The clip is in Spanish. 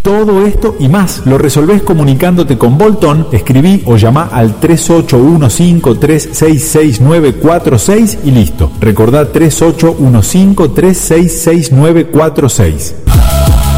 Todo esto y más lo resolvés comunicándote con Bolton. Escribí o llamá al 3815-366-946 y listo. Recordá 3815-366-946.